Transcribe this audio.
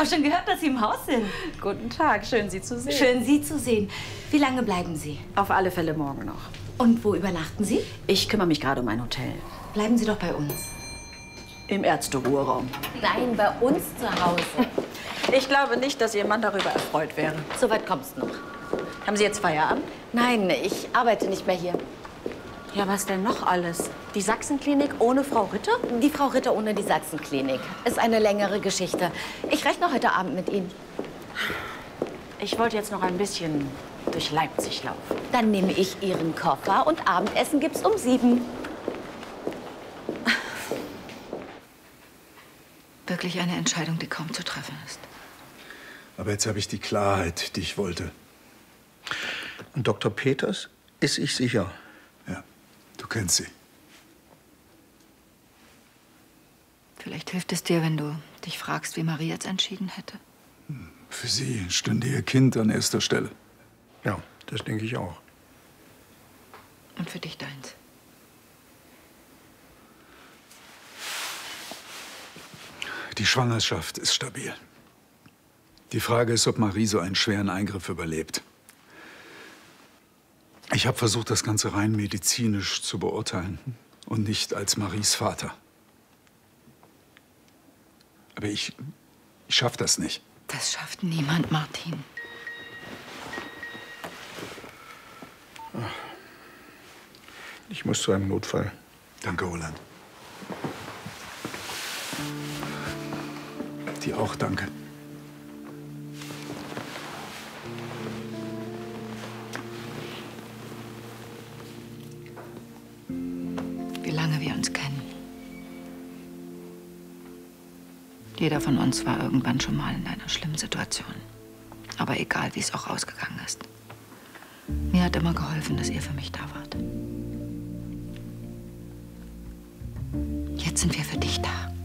doch schon gehört, dass Sie im Haus sind. Guten Tag, schön Sie zu sehen. Schön, Sie zu sehen. Wie lange bleiben Sie? Auf alle Fälle morgen noch. Und wo übernachten Sie? Ich kümmere mich gerade um ein Hotel. Bleiben Sie doch bei uns. Im Ärzteruheraum. Nein, bei uns zu Hause. Ich glaube nicht, dass Ihr Mann darüber erfreut wäre. So weit kommt's noch. Haben Sie jetzt Feierabend? Nein, ich arbeite nicht mehr hier. Ja, was denn noch alles? Die Sachsenklinik ohne Frau Ritter? Die Frau Ritter ohne die Sachsenklinik. Ist eine längere Geschichte. Ich rechne heute Abend mit Ihnen. Ich wollte jetzt noch ein bisschen durch Leipzig laufen. Dann nehme ich Ihren Koffer und Abendessen gibt's um 7. Wirklich eine Entscheidung, die kaum zu treffen ist. Aber jetzt habe ich die Klarheit, die ich wollte. Und Dr. Peters ist sich sicher. Ja, du kennst sie. Vielleicht hilft es dir, wenn du dich fragst, wie Marie jetzt entschieden hätte. Für sie stünde ihr Kind an erster Stelle. Ja, das denke ich auch. Und für dich deins. Die Schwangerschaft ist stabil. Die Frage ist, ob Marie so einen schweren Eingriff überlebt. Ich habe versucht, das Ganze rein medizinisch zu beurteilen und nicht als Maries Vater. Aber ich schaffe das nicht. Das schafft niemand, Martin. Ich muss zu einem Notfall. Danke, Roland. Dir auch danke. Wie lange wir uns kennen. Jeder von uns war irgendwann schon mal in einer schlimmen Situation. Aber egal, wie es auch ausgegangen ist. Mir hat immer geholfen, dass ihr für mich da wart. Jetzt sind wir für dich da.